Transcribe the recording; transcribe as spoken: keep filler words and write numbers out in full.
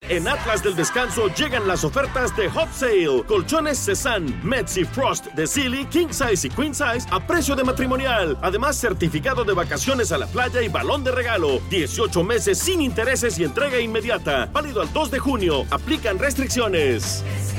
En Atlas del Descanso llegan las ofertas de Hot Sale. Colchones Cezanne, Metz y Frost de Sealy, King Size y Queen Size a precio de matrimonial. Además, certificado de vacaciones a la playa y balón de regalo. dieciocho meses sin intereses y entrega inmediata. Válido al dos de junio. Aplican restricciones.